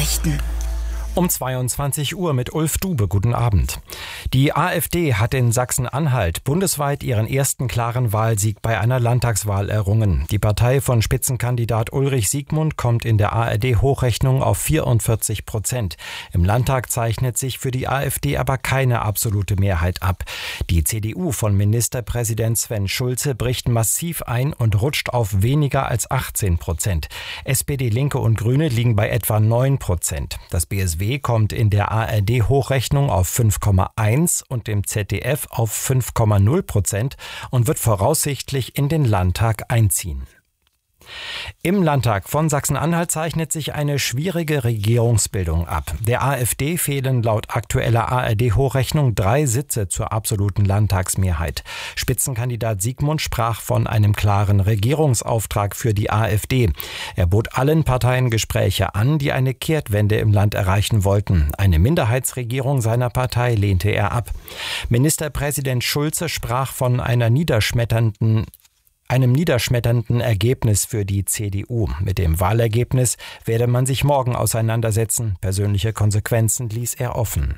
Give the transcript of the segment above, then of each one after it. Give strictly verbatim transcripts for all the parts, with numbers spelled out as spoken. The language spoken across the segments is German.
Nachrichten. Um zweiundzwanzig Uhr mit Ulf Dube. Guten Abend. Die AfD hat in Sachsen-Anhalt bundesweit ihren ersten klaren Wahlsieg bei einer Landtagswahl errungen. Die Partei von Spitzenkandidat Ulrich Siegmund kommt in der A R D-Hochrechnung auf vierundvierzig Prozent. Im Landtag zeichnet sich für die AfD aber keine absolute Mehrheit ab. Die C D U von Ministerpräsident Sven Schulze bricht massiv ein und rutscht auf weniger als achtzehn Prozent. S P D, Linke und Grüne liegen bei etwa neun Prozent. Das B S W kommt in der A R D-Hochrechnung auf fünf Komma eins und dem Z D F auf fünf Komma null Prozent und wird voraussichtlich in den Landtag einziehen. Im Landtag von Sachsen-Anhalt zeichnet sich eine schwierige Regierungsbildung ab. Der AfD fehlen laut aktueller A R D-Hochrechnung drei Sitze zur absoluten Landtagsmehrheit. Spitzenkandidat Siegmund sprach von einem klaren Regierungsauftrag für die AfD. Er bot allen Parteien Gespräche an, die eine Kehrtwende im Land erreichen wollten. Eine Minderheitsregierung seiner Partei lehnte er ab. Ministerpräsident Schulze sprach von einer niederschmetternden einem niederschmetternden Ergebnis für die C D U. Mit dem Wahlergebnis werde man sich morgen auseinandersetzen. Persönliche Konsequenzen ließ er offen.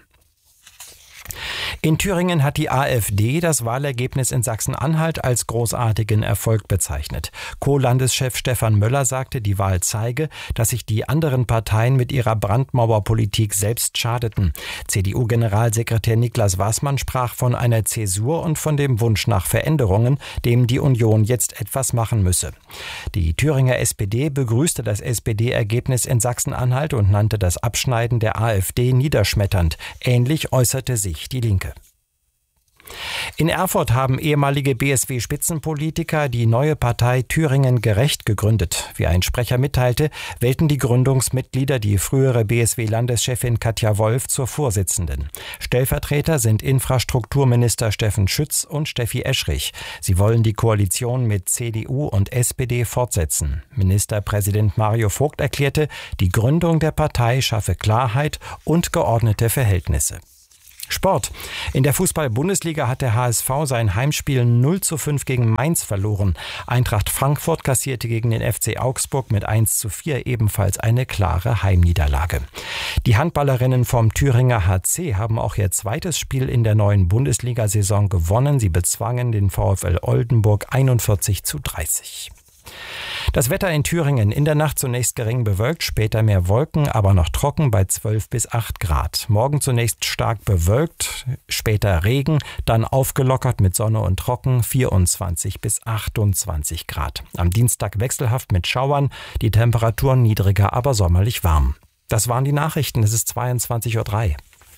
In Thüringen hat die AfD das Wahlergebnis in Sachsen-Anhalt als großartigen Erfolg bezeichnet. Co-Landeschef Stefan Möller sagte, die Wahl zeige, dass sich die anderen Parteien mit ihrer Brandmauerpolitik selbst schadeten. C D U-Generalsekretär Niklas Waßmann sprach von einer Zäsur und von dem Wunsch nach Veränderungen, dem die Union jetzt etwas machen müsse. Die Thüringer S P D begrüßte das S P D-Ergebnis in Sachsen-Anhalt und nannte das Abschneiden der AfD niederschmetternd. Ähnlich äußerte sich die Linke. In Erfurt haben ehemalige B S W-Spitzenpolitiker die neue Partei Thüringen gerecht gegründet. Wie ein Sprecher mitteilte, wählten die Gründungsmitglieder die frühere B S W-Landeschefin Katja Wolf zur Vorsitzenden. Stellvertreter sind Infrastrukturminister Steffen Schütz und Steffi Eschrich. Sie wollen die Koalition mit C D U und S P D fortsetzen. Ministerpräsident Mario Vogt erklärte, die Gründung der Partei schaffe Klarheit und geordnete Verhältnisse. Sport. In der Fußball-Bundesliga hat der H S V sein Heimspiel null zu fünf gegen Mainz verloren. Eintracht Frankfurt kassierte gegen den F C Augsburg mit eins zu vier ebenfalls eine klare Heimniederlage. Die Handballerinnen vom Thüringer H C haben auch ihr zweites Spiel in der neuen Bundesliga-Saison gewonnen. Sie bezwangen den VfL Oldenburg einundvierzig zu dreißig. Das Wetter in Thüringen: in der Nacht zunächst gering bewölkt, später mehr Wolken, aber noch trocken bei zwölf bis acht Grad. Morgen zunächst stark bewölkt, später Regen, dann aufgelockert mit Sonne und Trocken, vierundzwanzig bis achtundzwanzig Grad. Am Dienstag wechselhaft mit Schauern, die Temperaturen niedriger, aber sommerlich warm. Das waren die Nachrichten, es ist zweiundzwanzig Uhr drei.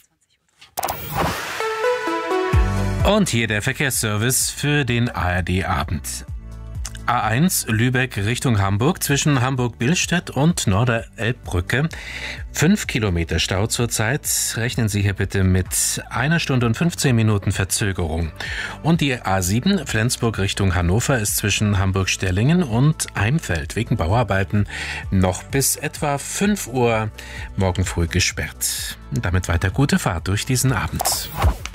Und hier der Verkehrsservice für den A R D-Abend. A eins Lübeck Richtung Hamburg zwischen Hamburg-Billstedt und Norderelbbrücke. Fünf Kilometer Stau zurzeit. Rechnen Sie hier bitte mit einer Stunde und fünfzehn Minuten Verzögerung. Und die A sieben Flensburg Richtung Hannover ist zwischen Hamburg-Stellingen und Eimfeld wegen Bauarbeiten noch bis etwa fünf Uhr morgen früh gesperrt. Und damit weiter gute Fahrt durch diesen Abend.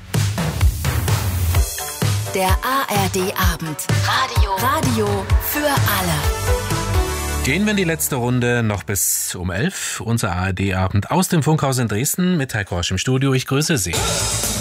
Der A R D-Abend. Radio. Radio für alle. Gehen wir in die letzte Runde noch bis um elf. Unser A R D-Abend aus dem Funkhaus in Dresden mit Heiko Horsch im Studio. Ich grüße Sie.